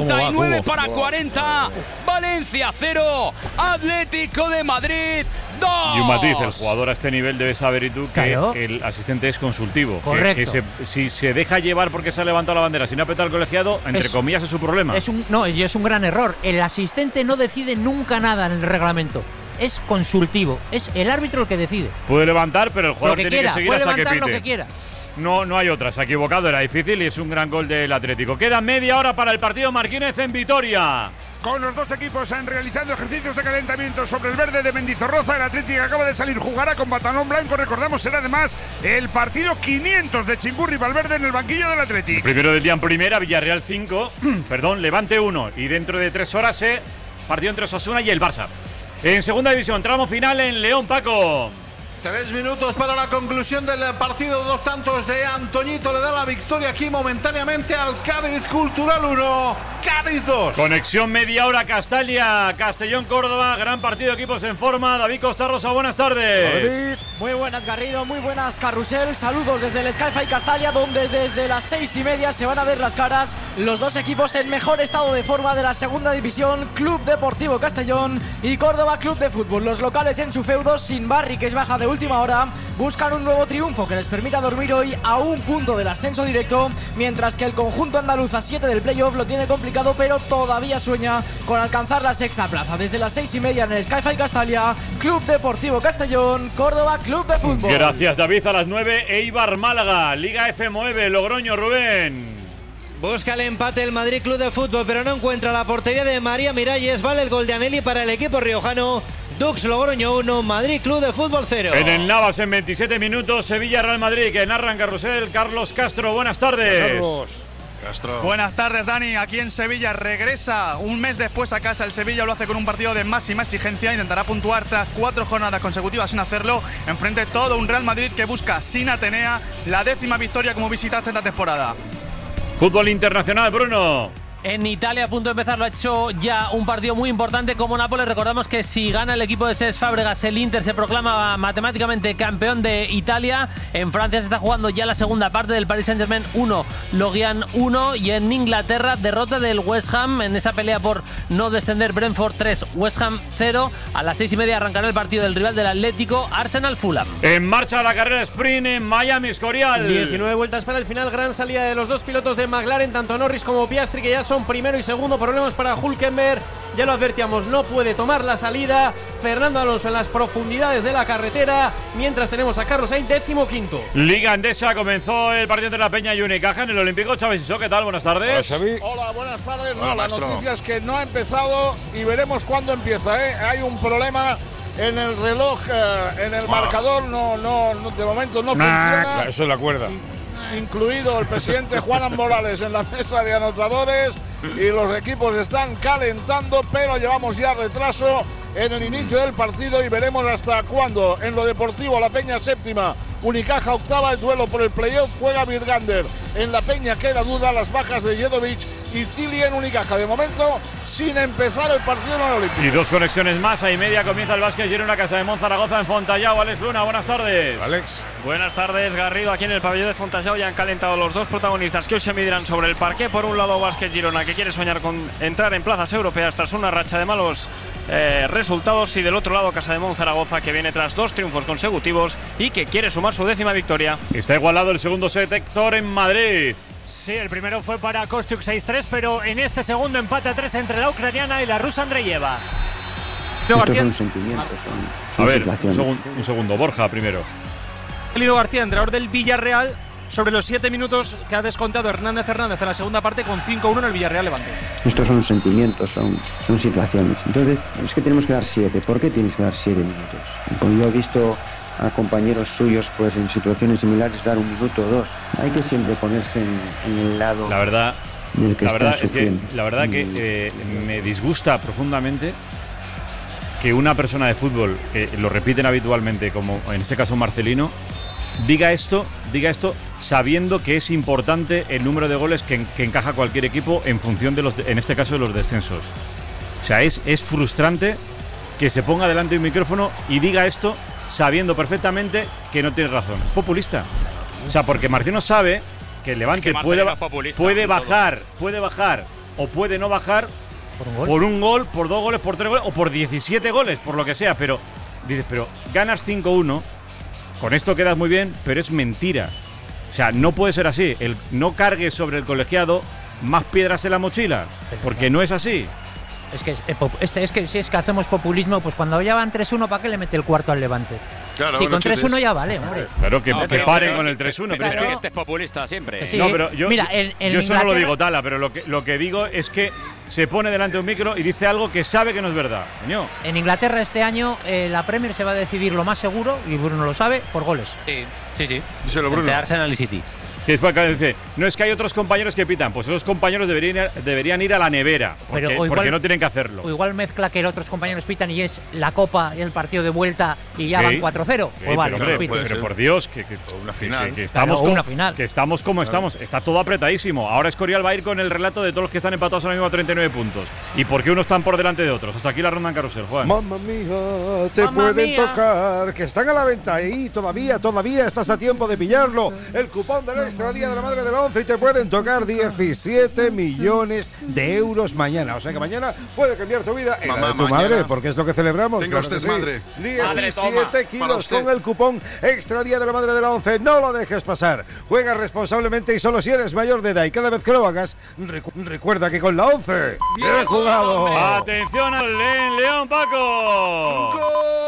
39 para 40, Valencia 0, Atlético de Madrid 2. Y un matiz, el jugador a este nivel debe saber, y tú, que el asistente es consultivo. Correcto. Si se deja llevar porque se ha levantado la bandera, si no ha petado el colegiado, entre comillas, es su problema. Es un gran error. El asistente no decide nunca nada en el reglamento. Es consultivo. Es el árbitro el que decide. Puede levantar, pero el jugador tiene que seguir hasta que pite. Lo que quiera. No hay otra. Se ha equivocado, era difícil y es un gran gol del Atlético. Queda media hora para el partido Marquínez en Vitoria. Con los dos equipos realizando ejercicios de calentamiento sobre el verde de Mendizorroza, el Atlético acaba de salir, jugará con pantalón blanco. Recordamos, será además el partido 500 de Chingurri Valverde en el banquillo del Atlético. Primero del día en primera, Villarreal 5, Levante 1. Y dentro de 3 horas, partido entre Osasuna y el Barça. En segunda división, tramo final en León, Paco. 3 minutos para la conclusión del partido. 2 tantos de Antoñito le da la victoria aquí momentáneamente al Cádiz. Cultural 1, Cádiz 2. Conexión media hora Castalia, Castellón, Córdoba. Gran partido, equipos en forma. David Costa Rosa, buenas tardes. Muy buenas, Garrido, muy buenas, Carrusel. Saludos desde el Sky-Fi Castalia, donde desde las 6:30 se van a ver las caras los dos equipos en mejor estado de forma de la segunda división. Club Deportivo Castellón y Córdoba Club de Fútbol. Los locales en su feudo, sin Barry, que es baja de última hora, buscan un nuevo triunfo que les permita dormir hoy a un punto del ascenso directo, mientras que el conjunto andaluz a 7 del playoff lo tiene complicado complicado, pero todavía sueña con alcanzar la sexta plaza. Desde las 6:30 en el Sky-Fi Castalia, Club Deportivo Castellón, Córdoba Club de Fútbol. Gracias, David. A las 9, Eibar Málaga, Liga F9, Logroño, Rubén. Busca el empate el Madrid Club de Fútbol, pero no encuentra la portería de María Miralles. Vale el gol de Anelli para el equipo riojano. Dux Logroño 1, Madrid Club de Fútbol 0. En el Navas, en 27 minutos, Sevilla Real Madrid, que narra en Carrusel Carlos Castro. Buenas tardes. Castro. Buenas tardes, Dani. Aquí en Sevilla regresa un mes después a casa el Sevilla. Lo hace con un partido de máxima exigencia. Intentará puntuar tras 4 jornadas consecutivas sin hacerlo. Enfrente todo un Real Madrid que busca sin Atenea la 10ª victoria como visitante esta temporada. Fútbol internacional, Bruno. En Italia, a punto de empezar, lo ha hecho ya un partido muy importante como Nápoles. Recordamos que si gana el equipo de Cesc Fábregas, el Inter se proclama matemáticamente campeón de Italia. En Francia se está jugando ya la segunda parte del Paris Saint-Germain 1, Lorient 1. Y en Inglaterra, derrota del West Ham en esa pelea por no descender. Brentford 3, West Ham 0. A las 6:30 arrancará el partido del rival del Atlético, Arsenal Fulham. En marcha la carrera sprint en Miami, Escorial. 19 vueltas para el final. Gran salida de los dos pilotos de McLaren, tanto Norris como Piastri, que ya son primero y segundo. Problemas para Hülkenberg, ya lo advertíamos, no puede tomar la salida. Fernando Alonso en las profundidades de la carretera, mientras tenemos a Carlos Sainz 15º. Liga Endesa, comenzó el partido entre la Peña y Unicaja en el Olímpico. Chávez Isó, ¿qué tal? Buenas tardes. Hola, buenas tardes. Hola, la maestro. noticia es que no ha empezado y veremos cuándo empieza. Hay un problema en el reloj, en el marcador, no, de momento no funciona. Eso es la cuerda. Incluido el presidente Juan Morales en la mesa de anotadores, y los equipos están calentando, pero llevamos ya retraso en el inicio del partido y veremos hasta cuándo. En lo deportivo, la Peña 7ª, Unicaja 8ª, el duelo por el playoff juega Virgander. En la Peña queda duda las bajas de Jedovic y Tili en Unicaja. De momento, sin empezar el partido en el Olímpico. Y 2 conexiones más, ahí media comienza el Vázquez Girona, Casa de Monzaragoza en Fontallao. Alex Luna, buenas tardes. Alex. Buenas tardes, Garrido. Aquí en el pabellón de Fontallao ya han calentado los dos protagonistas que hoy se medirán sobre el parqué. Por un lado, Vázquez Girona, que quiere soñar con entrar en plazas europeas tras una racha de malos resultados, y del otro lado Casa de Monzaragoza, que viene tras 2 triunfos consecutivos y que quiere sumar su 10ª victoria. Está igualado el segundo set, Héctor, en Madrid. Sí, el primero fue para Kostyuk 6-3, pero en este segundo empate a 3 entre la ucraniana y la rusa Andreyeva. Estos son sentimientos, son a ver, situaciones. un segundo, Borja primero. Lido García, entrenador del Villarreal, sobre los 7 minutos que ha descontado Hernández en la segunda parte con 5-1 en el Villarreal Levante. Estos son sentimientos, son situaciones. Entonces, es que tenemos que dar 7. ¿Por qué tienes que dar 7 minutos? Pues yo he visto a compañeros suyos pues en situaciones similares dar 1 minuto o 2. Hay que siempre ponerse en el lado del que está sufriendo. La verdad que me disgusta profundamente que una persona de fútbol, que lo repiten habitualmente, como en este caso Marcelino, diga esto sabiendo que es importante el número de goles que encaja cualquier equipo en función de en este caso de los descensos. O sea, es frustrante que se ponga delante de un micrófono y diga esto sabiendo perfectamente que no tiene razón. Es populista. O sea, porque Martino sabe que el Levante puede bajar o puede no bajar por un gol, por 2 goles, por 3 goles o por 17 goles, por lo que sea. Pero dices, pero ganas 5-1, con esto quedas muy bien, pero es mentira. O sea, no puede ser así. No cargues sobre el colegiado más piedras en la mochila, porque no es así. Es que si es que hacemos populismo, pues cuando ya van 3-1, ¿para qué le mete el cuarto al Levante? Claro, sí, con 3-1 ya vale, hombre. Claro, que paren con el 3-1. Pero es que este es populista siempre. Sí. No, pero yo eso no lo digo, Tala, pero lo que digo es que se pone delante de un micro y dice algo que sabe que no es verdad. Coño. En Inglaterra este año la Premier se va a decidir lo más seguro, y Bruno lo sabe, por goles. Sí. Díselo, Bruno. Entre Arsenal y City. Que después dice, no, es que hay otros compañeros que pitan. Pues esos compañeros deberían ir a la nevera, porque no tienen que hacerlo. O igual mezcla que otros compañeros pitan y es la Copa y el partido de vuelta y ya van 4-0. Pues vale, pero por Dios, que una final. Que estamos como estamos. Está todo apretadísimo. Ahora Escorial va a ir con el relato de todos los que están empatados ahora mismo a 39 puntos. y por qué unos están por delante de otros. Hasta aquí la ronda en carrusel, Juan. Mamma mía, te pueden tocar, que están a la venta y todavía estás a tiempo de pillarlo. El cupón del Extra Día de la Madre de la Once y te pueden tocar 17 millones de euros mañana. O sea que mañana puede cambiar tu vida y la de tu madre, porque es lo que celebramos. Tenga usted madre. 17 kilos con el cupón Extra Día de la Madre de la Once. No lo dejes pasar. Juega responsablemente y solo si eres mayor de edad. Y cada vez que lo hagas, recuerda que con la Once, bien jugado. Atención al León, Paco. ¡Gol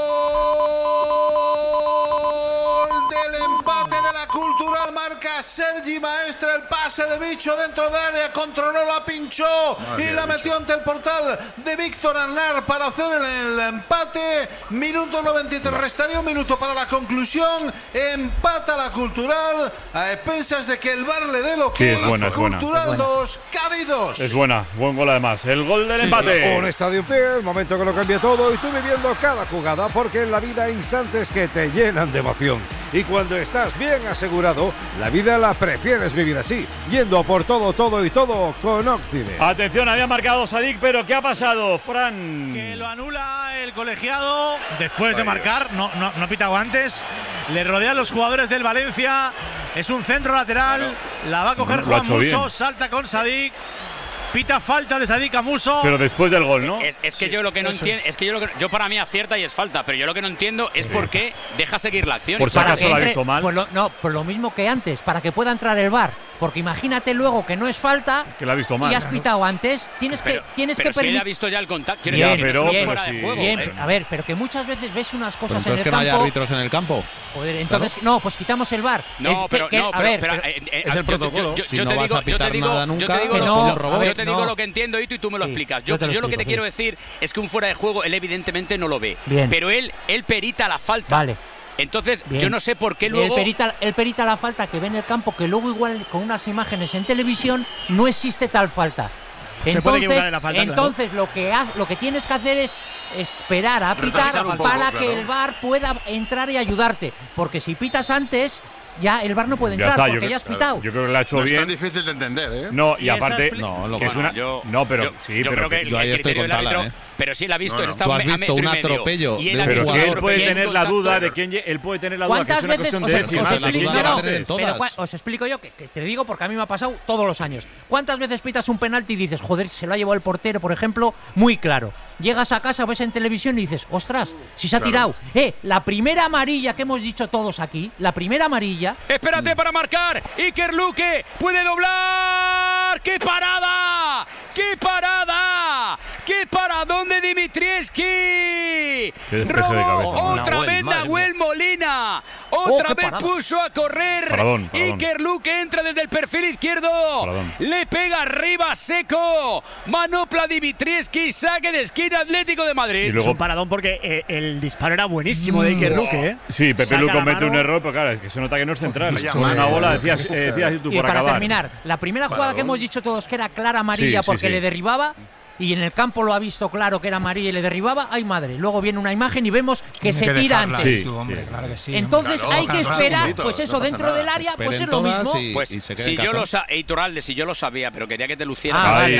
del empate de la Cultural! Marca Sergi Maestre, el pase de Bicho dentro del área, controló, la pinchó y la metió ante el portal de Víctor Aznar para hacer el empate. Minuto 93, restaría un minuto para la conclusión. Empata la Cultural a expensas de que el VAR le dé lo que es buena, Cultural 2, Cádiz 2. Es buena, buen gol además. El gol del empate. Un estadio en pie, el momento que lo cambia todo y tú viviendo cada jugada, porque en la vida hay instantes que te llenan de emoción. Y cuando estás bien asegurado, la vida la prefieres vivir así, yendo por todo y todo con Occident. Atención, había marcado Sadik, pero ¿qué ha pasado, Fran? Que lo anula el colegiado después de marcar, no ha pitado antes. Le rodean los jugadores del Valencia. Es un centro lateral, la va a coger Juan Musso, salta con Sadik. Pita falta de Sadik a Musso. Pero después del gol, ¿no? Es que yo lo que no entiendo, yo para mí acierta y es falta, pero yo lo que no entiendo es por qué deja seguir la acción. Por si acaso la ha visto mal. Pues lo mismo que antes, para que pueda entrar el VAR. Porque imagínate luego que no es falta, que la ha visto mal, y has pitado antes, tienes que permitir. Si él ha visto ya el contacto, fuera de juego. A ver, pero que muchas veces ves unas cosas en el campo. Que no haya árbitros en el campo. Joder, entonces no, pues quitamos el VAR. Es el protocolo. Si no vas a pitar nada nunca, yo te digo lo que entiendo y tú me lo explicas. Yo lo que te quiero decir es que un fuera de juego él evidentemente no lo ve, pero él perita la falta. Vale. Entonces, yo no sé por qué luego… Él perita la falta que ve en el campo, que luego igual con unas imágenes en televisión no existe tal falta. Entonces lo que tienes que hacer es esperar a pitar para que el VAR pueda entrar y ayudarte. Porque si pitas antes… ya el VAR no puede entrar porque ya has pitado. Yo creo que lo ha hecho bien. Es tan difícil de entender, ¿eh? No, y aparte… Yo ahí estoy con Tala, pero sí la ha visto. Tú has visto un atropello de un jugador. Pero que él puede tener la duda de quién… Él puede tener la duda que es una cuestión de décimas. Os explico yo, que te digo porque a mí me ha pasado todos los años. ¿Cuántas veces pitas un penalti y dices, joder, se lo ha llevado el portero, por ejemplo, muy claro? Llegas a casa, ves en televisión y dices, ostras, si se ha tirado. La primera amarilla que hemos dicho todos aquí, la primera amarilla… Espérate para marcar. Iker Luque puede doblar. ¡Qué parada! ¡Qué parada! ¡Qué paradón de Dimitrievski! Robó otra vez Nahuel Molina. Otra vez puso a correr. Iker Luque entra desde el perfil izquierdo. Le pega arriba seco. Manopla Dimitrievski. Saque de esquina Atlético de Madrid. Es un paradón porque el disparo era buenísimo de Iker Luque, ¿eh? Sí, Pepe Lu comete un error, pero claro, es que se nota que no es central. Una bola, decías tú, y para para acabar. terminar, la primera jugada que hemos dicho todos que era clara amarilla porque le derribaba, y en el campo lo ha visto claro que era amarilla y le derribaba, ¡ay madre! Luego viene una imagen y vemos que se tira antes. Entonces hay que esperar, pues eso, dentro del área, pues es lo mismo. Pues si yo lo sabía, Iturralde, si yo lo sabía, pero quería que te lucieras.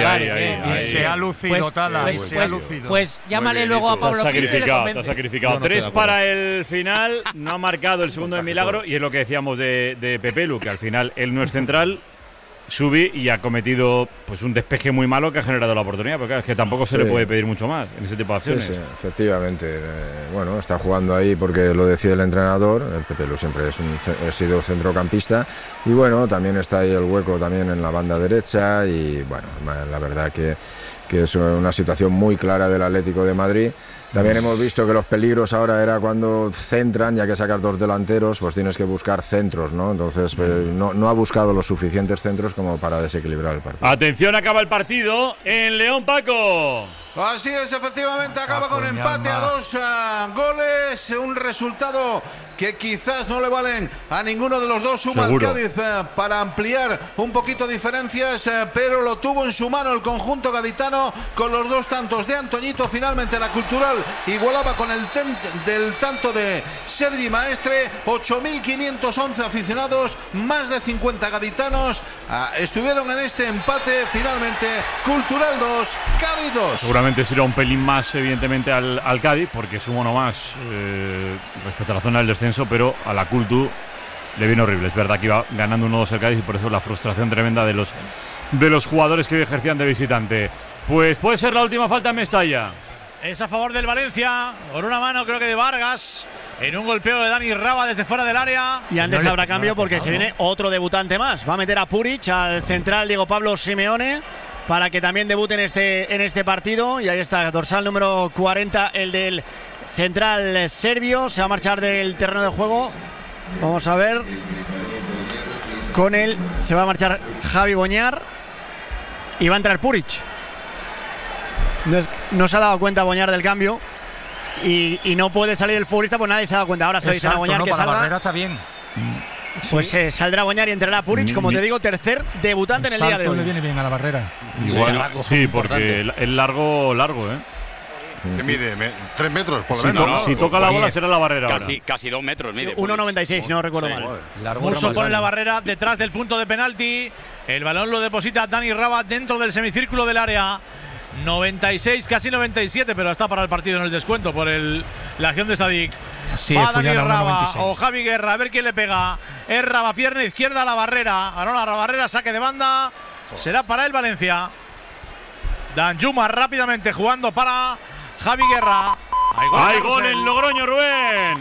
Se ha lucido, Tala. Pues llámale luego a Pablo. Te has sacrificado. 3 para el final, no ha marcado el segundo de milagro, y es lo que decíamos de Pepe Lu, que al final él no es central. Subi y ha cometido pues un despeje muy malo que ha generado la oportunidad, porque claro, es que tampoco se le puede pedir mucho más en ese tipo de acciones. Sí, efectivamente. Bueno, está jugando ahí porque lo decide el entrenador. El Pepe Lu siempre ha sido centrocampista, y bueno, también está ahí el hueco también en la banda derecha, y bueno, la verdad que es una situación muy clara del Atlético de Madrid. También hemos visto que los peligros ahora era cuando centran, ya que sacas 2 delanteros, pues tienes que buscar centros, ¿no? Entonces no ha buscado los suficientes centros como para desequilibrar el partido. Atención, acaba el partido en León, Paco. Así es, efectivamente, acaba con empate a 2 goles, un resultado que quizás no le valen a ninguno de los dos. Suma el Cádiz para ampliar un poquito diferencias, pero lo tuvo en su mano el conjunto gaditano con los 2 tantos de Antoñito. Finalmente la Cultural igualaba con el del tanto de Sergi Maestre. 8.511 aficionados, más de 50 gaditanos estuvieron en este empate. Finalmente Cultural 2, Cádiz 2. Seguramente será un pelín más, evidentemente, al Cádiz, porque es uno más respecto a la zona del descenso, pero a la Cultu le viene horrible. Es verdad que iba ganando 1-2 el Cádiz y por eso la frustración tremenda de los jugadores que hoy ejercían de visitante. Pues puede ser la última falta en Mestalla. Es a favor del Valencia, con una mano creo que de Vargas, en un golpeo de Dani Raba desde fuera del área. Y antes habrá cambio porque se viene otro debutante más. Va a meter a Puric, al central Diego Pablo Simeone, para que también debute en este partido. Y ahí está, dorsal número 40, el del central serbio. Se va a marchar del terreno de juego. Vamos a ver. Con él se va a marchar Javi Boñar. Y va a entrar Puric. No se ha dado cuenta Boñar del cambio. Y no puede salir el futbolista, pues nadie se ha dado cuenta. Ahora se le dice a Boñar que salga. La barrera está bien. Pues saldrá Boñar y entrará Puric, como te digo, tercer debutante en el día de hoy. Le viene bien a la barrera. Igual, sí, porque el largo, ¿Qué mide? 3 metros, por lo menos. Si toca la bola será la barrera. Casi 2 metros mide. 1,96, si no recuerdo mal. Musso pone la barrera detrás del punto de penalti. El balón lo deposita Dani Raba dentro del semicírculo del área. 96, casi 97, pero está para el partido en el descuento por la acción de Sadik. Va Dani Raba o Javi Guerra, a ver quién le pega. Es Raba, pierna izquierda a la barrera. Ahora la barrera, saque de banda. Será para el Valencia. Danjuma rápidamente jugando para Javi Guerra. Hay gol en Logroño, Rubén.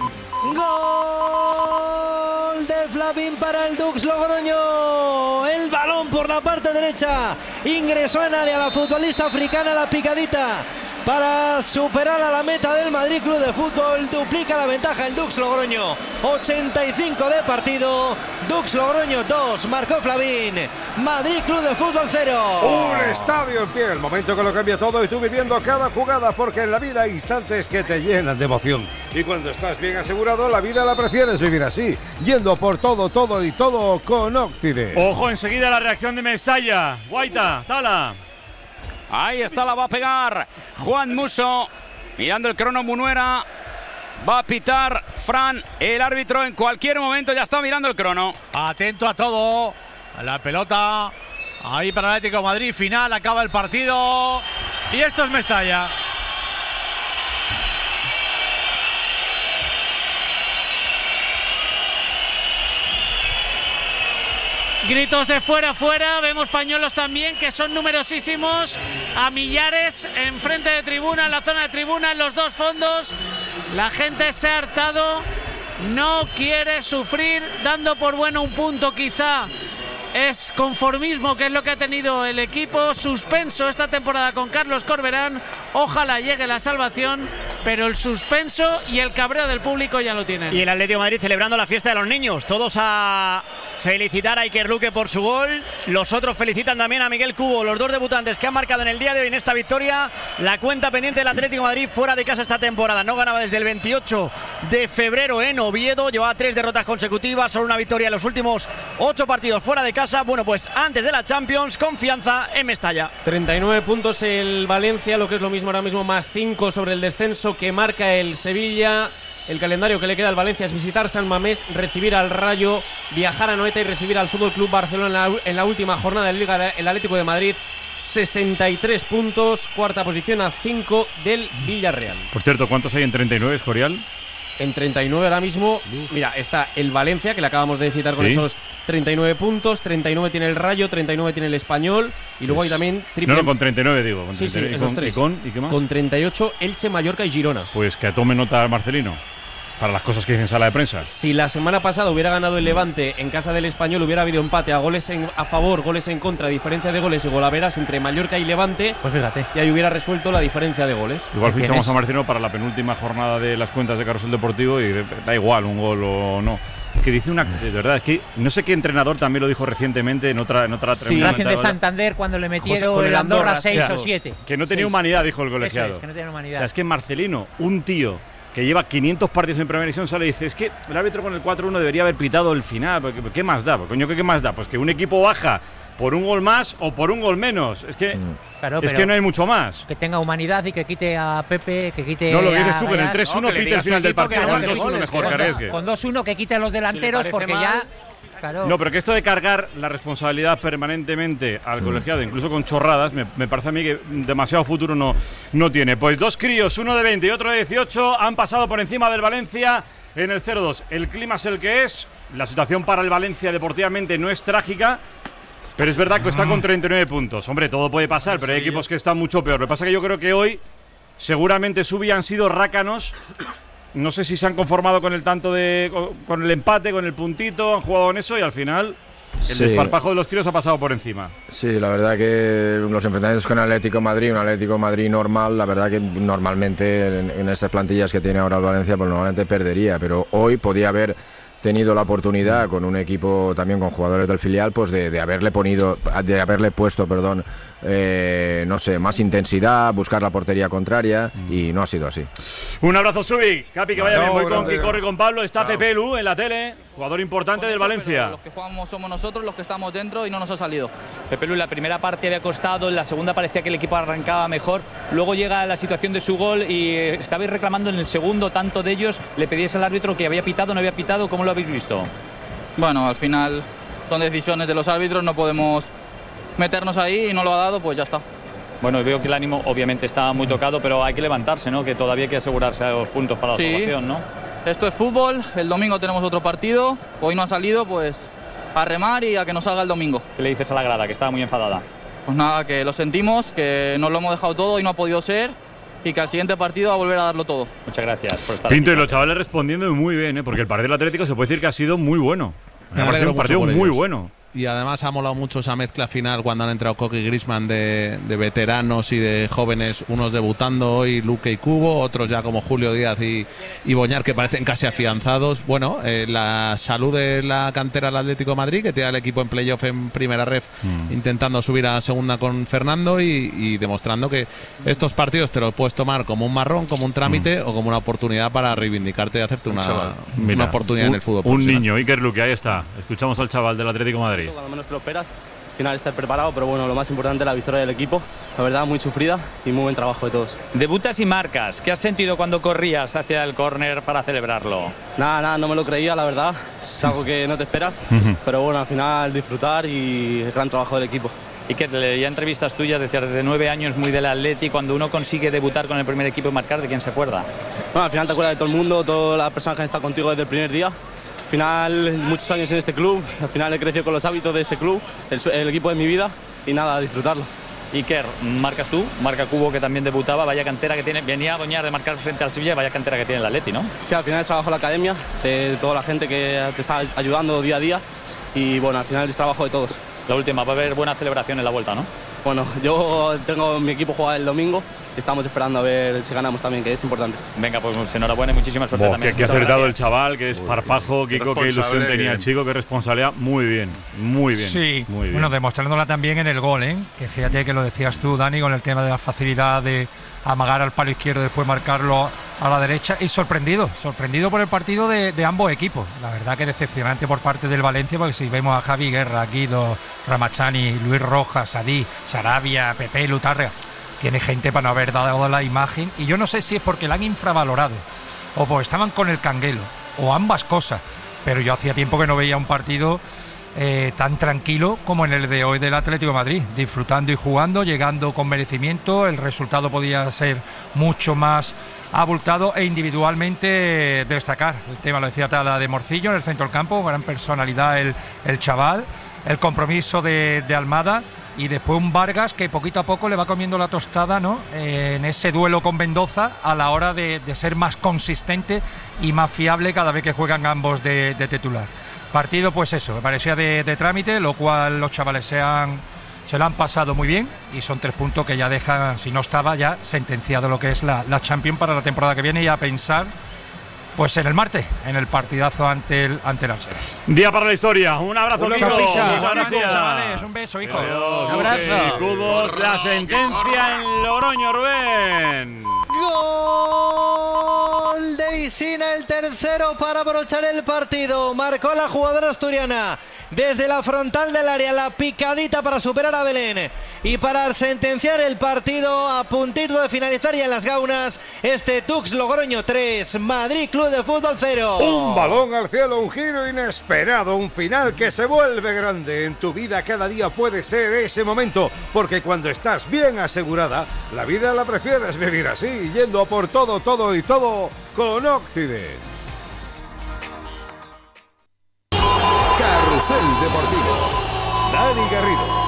Gol de Flavín para el Dux Logroño. El balón por la parte derecha. Ingresó en área la futbolista africana, la picadita, para superar a la meta del Madrid Club de Fútbol. Duplica la ventaja el Dux Logroño. 85 de partido. Dux Logroño 2, marcó Flavín. Madrid Club de Fútbol 0. Un estadio en pie, el momento que lo cambia todo y tú viviendo cada jugada, porque en la vida hay instantes que te llenan de emoción. Y cuando estás bien asegurado, la vida la prefieres vivir así, yendo por todo con Oxide. Ojo, enseguida la reacción de Mestalla. Guaita, Tala. Ahí está, la va a pegar Juan Musso. Mirando el crono Munuera. Va a pitar Fran, el árbitro, en cualquier momento. Ya está mirando el crono. Atento a todo. La pelota ahí para el Atlético de Madrid. Final, acaba el partido. Y esto es Mestalla. Gritos de fuera, fuera. Vemos pañuelos también, que son numerosísimos. A millares enfrente de tribuna, en la zona de tribuna, en los dos fondos. La gente se ha hartado. No quiere sufrir, dando por bueno un punto quizá. Es conformismo, que es lo que ha tenido el equipo. Suspenso esta temporada con Carlos Corberán. Ojalá llegue la salvación, pero el suspenso y el cabreo del público ya lo tienen. Y el Atlético de Madrid celebrando la fiesta de los niños. Todos a felicitar a Iker Luque por su gol. Los otros felicitan también a Miguel Cubo, los dos debutantes que han marcado en el día de hoy en esta victoria. La cuenta pendiente del Atlético de Madrid fuera de casa esta temporada. No ganaba desde el 28 de febrero en Oviedo. Llevaba 3 derrotas consecutivas, solo una victoria en los últimos 8 partidos fuera de casa. Bueno, pues antes de la Champions, confianza en Mestalla. 39 puntos el Valencia, lo que es lo mismo ahora mismo, más 5 sobre el descenso que marca el Sevilla. El calendario que le queda al Valencia es visitar San Mamés, recibir al Rayo, viajar a Noeta y recibir al FC Barcelona en la última jornada de Liga. El Atlético de Madrid, 63 puntos, cuarta posición a 5 del Villarreal. Por cierto, ¿cuántos hay en 39, Escorial? En 39 ahora mismo, mira, está el Valencia, que le acabamos de citar con esos 39 puntos, 39 tiene el Rayo, 39 tiene el Español, y luego hay también triple... No, con 39 digo. Con sí, 39, esos tres. ¿Y qué más? Con 38 Elche, Mallorca y Girona. Pues que tome nota Marcelino, para las cosas que dice en sala de prensa. Si la semana pasada hubiera ganado el Levante en casa del Español, hubiera habido empate a goles a favor, goles en contra, diferencia de goles y golaveras entre Mallorca y Levante, pues fíjate, y ahí hubiera resuelto la diferencia de goles. Igual fichamos a Marcelino para la penúltima jornada de las cuentas de Carrusel Deportivo y da igual un gol o no. Que dice una, de verdad, es que no sé qué entrenador también lo dijo recientemente en otra sí, Racing de Santander, cuando le metieron el Andorra 6 o 7. Que no tenía humanidad, dijo el colegiado. Es, que no tenía humanidad. O sea, es que Marcelino, un tío que lleva 500 partidos en primera división, sale y dice, es que el árbitro con el 4-1 debería haber pitado el final, porque ¿qué más da? Coño, ¿qué más da? Pues que un equipo baja por un gol más o por un gol menos. Es que, que no hay mucho más. Que tenga humanidad y que quite a Pepe, que quite No, lo que dices tú, con el 3-1 pite el final del partido, con el 2-1 mejor que arriesgue. Con 2-1 que quite a los delanteros porque ya... Claro. No, pero que esto de cargar la responsabilidad permanentemente al colegiado, incluso con chorradas, me parece a mí que demasiado futuro no tiene. Pues 2 críos, uno de 20 y otro de 18, han pasado por encima del Valencia en el 0-2. El clima es el que es, la situación para el Valencia deportivamente no es trágica, pero es verdad que está con 39 puntos. Hombre, todo puede pasar, pero hay equipos que están mucho peor. Lo que pasa es que yo creo que hoy seguramente han sido rácanos. No sé si se han conformado con el tanto con el empate, con el puntito, han jugado en eso y al final el desparpajo de los tiros ha pasado por encima. Sí, la verdad que los enfrentamientos con Atlético Madrid, un Atlético Madrid normal, la verdad que normalmente en estas plantillas que tiene ahora el Valencia, pues normalmente perdería, pero hoy podía haber tenido la oportunidad con un equipo también con jugadores del filial, pues de haberle puesto, no sé, más intensidad, buscar la portería contraria, y no ha sido así. Un abrazo, Subi. Capi, que vaya bien. Voy con Kiko y con Pablo. Está Pepe Lu en la tele, jugador importante del Valencia. Los que jugamos somos nosotros, los que estamos dentro, y no nos ha salido. Pepe Lu en la primera parte había costado, en la segunda parecía que el equipo arrancaba mejor. Luego llega la situación de su gol y estabais reclamando en el segundo, tanto de ellos, le pedíais al árbitro que había pitado, no había pitado. ¿Cómo lo habéis visto? Bueno, al final son decisiones de los árbitros, no podemos meternos ahí, y no lo ha dado, pues ya está. Bueno, veo que el ánimo obviamente está muy tocado, pero hay que levantarse, ¿no? Que todavía hay que asegurarse los puntos para la salvación, ¿no? Esto es fútbol, el domingo tenemos otro partido, hoy no ha salido, pues a remar y a que nos salga el domingo. ¿Qué le dices a la grada, que estaba muy enfadada? Pues nada, que lo sentimos, que nos lo hemos dejado todo y no ha podido ser, y que al siguiente partido va a volver a darlo todo. Muchas gracias por estar Pinto, aquí. Y los chavales respondiendo muy bien, porque el partido del Atlético se puede decir que ha sido muy bueno. Un partido muy bueno. Y además ha molado mucho esa mezcla final cuando han entrado Coque y Griezmann de veteranos y de jóvenes, unos debutando hoy, Luque y Cubo, otros ya como Julio Díaz y Boñar, que parecen casi afianzados. Bueno, la salud de la cantera del Atlético de Madrid, que tiene al equipo en playoff en primera ref, intentando subir a segunda con Fernando y demostrando que estos partidos te los puedes tomar como un marrón, como un trámite o como una oportunidad para reivindicarte y hacerte una oportunidad en el fútbol. Un niño, Iker Luque, ahí está. Escuchamos al chaval del Atlético de Madrid. Cuando menos te lo esperas, al final estar preparado, pero bueno, lo más importante es la victoria del equipo. La verdad, muy sufrida y muy buen trabajo de todos. Debutas y marcas. ¿Qué has sentido cuando corrías hacia el córner para celebrarlo? Nada, no me lo creía, la verdad. Es algo que no te esperas, pero bueno, al final disfrutar y el gran trabajo del equipo. Y que leía entrevistas tuyas, decías desde 9 años muy del Atleti, cuando uno consigue debutar con el primer equipo y marcar, ¿de quién se acuerda? Bueno, al final te acuerdas de todo el mundo, todas las personas que han estado contigo desde el primer día. Al final, muchos años en este club, al final he crecido con los hábitos de este club, el equipo de mi vida, y nada, a disfrutarlo. Iker, marcas tú, marca Cubo, que también debutaba, vaya cantera que tiene, venía a Boñar de marcar frente al Sevilla, vaya cantera que tiene el Atleti, ¿no? Sí, al final es trabajo de la academia, de toda la gente que te está ayudando día a día, y bueno, al final es trabajo de todos. La última, va a haber buena celebración en la vuelta, ¿no? Bueno, yo tengo mi equipo jugar el domingo. Estamos esperando a ver si ganamos también, que es importante. Venga, pues enhorabuena y muchísima suerte también. Que acertado el chaval, que es parpajo, Kiko, qué ilusión tenía el chico, qué responsabilidad. Muy bien, muy bien. Sí, muy bien. Bueno, demostrándola también en el gol, ¿eh? Que fíjate que lo decías tú, Dani, con el tema de la facilidad de amagar al palo izquierdo y después marcarlo a la derecha. Y sorprendido por el partido de ambos equipos. La verdad que decepcionante por parte del Valencia, porque si vemos a Javi Guerra, Guido, Ramachani, Luis Rojas, Sadí, Sarabia, Pepe, Lutarria, tiene gente para no haber dado la imagen, y yo no sé si es porque la han infravalorado o porque estaban con el canguelo o ambas cosas, pero yo hacía tiempo que no veía un partido tan tranquilo como en el de hoy del Atlético de Madrid, disfrutando y jugando, llegando con merecimiento. El resultado podía ser mucho más abultado e individualmente destacar. El tema lo decía Tala de Morcillo en el centro del campo, gran personalidad el chaval, el compromiso de Almada, y después un Vargas que poquito a poco le va comiendo la tostada, ¿no? En ese duelo con Mendoza, a la hora de ser más consistente y más fiable cada vez que juegan ambos de titular. Partido, pues eso, me parecía de trámite, lo cual los chavales se lo han pasado muy bien, y son 3 puntos que ya dejan, si no estaba ya sentenciado lo que es la Champions para la temporada que viene, y a pensar pues en el martes, en el partidazo ante el Arsenal. Día para la historia. Un abrazo, Kiko. Muchas gracias. Un beso, hijo. Un abrazo. Cubos, la sentencia en Logroño, Rubén. Gol de Piscina, el tercero para abrochar el partido. Marcó la jugadora asturiana desde la frontal del área, la picadita para superar a Belén y para sentenciar el partido a puntito de finalizar ya en las gaunas. Este Dux Logroño 3, Madrid Club de Fútbol 0. Un balón al cielo, un giro inesperado, un final que se vuelve grande. En tu vida cada día puede ser ese momento, porque cuando estás bien asegurada, la vida la prefieres vivir así, yendo a por todo, todo y todo con Occident. Carrusel Deportivo. Dani Garrido.